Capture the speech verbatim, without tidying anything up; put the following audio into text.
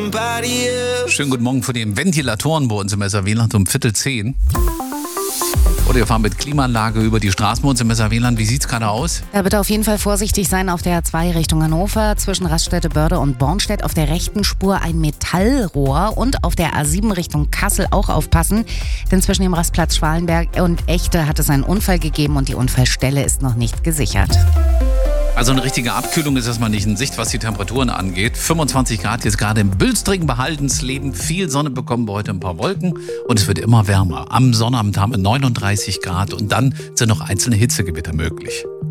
Schönen guten Morgen von den Ventilatoren bei uns im S R W-Land um Viertel zehn. Oder wir fahren mit Klimaanlage über die Straßen bei uns im S R W-Land. Wie sieht es gerade aus? Da bitte auf jeden Fall vorsichtig sein auf der A zwei Richtung Hannover, zwischen Raststätte Börde und Bornstedt. Auf der rechten Spur ein Metallrohr und auf der A sieben Richtung Kassel auch aufpassen. Denn zwischen dem Rastplatz Schwalenberg und Echte hat es einen Unfall gegeben und die Unfallstelle ist noch nicht gesichert. Also eine richtige Abkühlung ist erstmal nicht in Sicht, was die Temperaturen angeht. fünfundzwanzig Grad jetzt gerade im Bülstrigen Behaltensleben. Viel Sonne bekommen wir heute, ein paar Wolken und es wird immer wärmer. Am Sonnabend haben wir neununddreißig Grad und dann sind noch einzelne Hitzegewitter möglich.